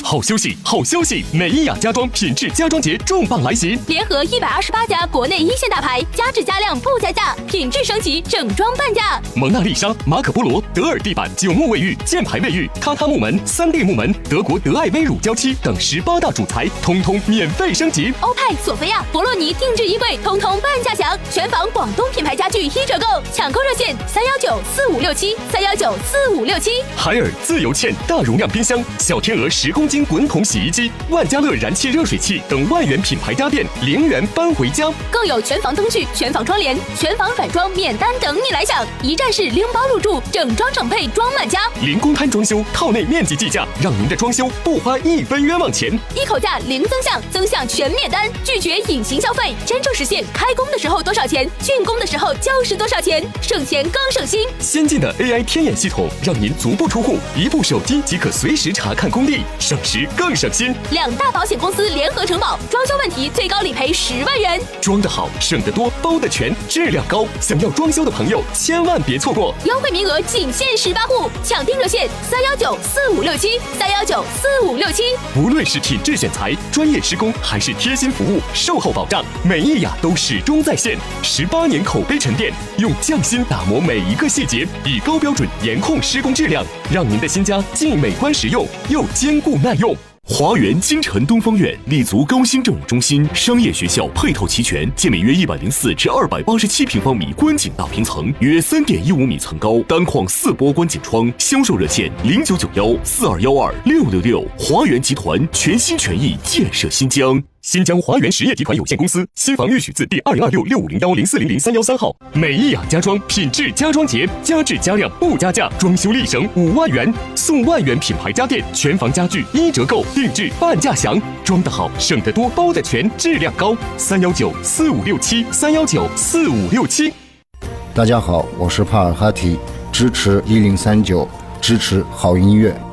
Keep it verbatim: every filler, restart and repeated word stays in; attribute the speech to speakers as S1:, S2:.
S1: 好休息，好消息！美伊雅家装品质家装节重磅来袭，
S2: 联合一百二十八家国内一线大牌，加质加量不加价，品质升级，整装半价。
S1: 蒙娜丽莎、马可波罗、德尔地板、九木卫浴、箭牌卫浴、榻榻木门、三 D 木门、德国德爱威乳胶漆等十八大主材，通通免费升级。
S2: 欧派、索菲亚、博洛尼定制衣柜，通通半价享。全房广东品牌家具一折购，抢购热线三幺九四五六七三幺九四五六七。
S1: 海尔自由茜大容量冰箱、小天鹅十公斤滚筒洗衣机、万家乐燃气热水器等万元品牌家电零元搬回家，
S2: 更有全房灯具、全房窗帘、全房软装免单等你来享，一站式拎包入住，整装整配装满家。
S1: 零公摊装修，套内面积计价，让您的装修不花一分冤枉钱。
S2: 一口价零增项，增项全免单，拒绝隐形消费，真正实现开工的时候多少钱，竣工的时候就是多少钱，省钱更省心。
S1: 先进的 A I 天眼系统，让您足不出户，一部手机即可随时查看工地，省时更省心。
S2: 两大保险公司联合承保，装修问题最高理赔十万元。
S1: 装得好，省得多，包得全，质量高。想要装修的朋友，千万别错过，
S2: 优惠名额仅限十八户，抢订热线三幺九四五六七三幺九四五六七。
S1: 无论是品质选材、专业施工，还是贴心服务、售后保障，美伊雅都始终在线。十八年口碑沉淀，用匠心打磨每一个细节，以高标准严控施工质量，让您的新家既美观实用，又坚固耐用。华园京城东方院立足高新政务中心，商业学校配套齐全，建面约一百零四至二百八十七平方米观景大平层，约三点一五米层高，单框四波观景窗。销售热线零九九幺四二幺二六六六。华园集团全心全意建设新疆。新疆华源实业集团有限公司，新房预许字第二零二六六五零幺零四零零三幺三号。美伊雅家装品质家装节，加质加量不加价，装修立省五万元，送万元品牌家电，全房家具一折购，定制半价享。装得好，省得多，包得全，质量高。三幺九四五六七三幺九四五六七。
S3: 大家好，我是帕尔哈提，支持一零三九，支持好音乐。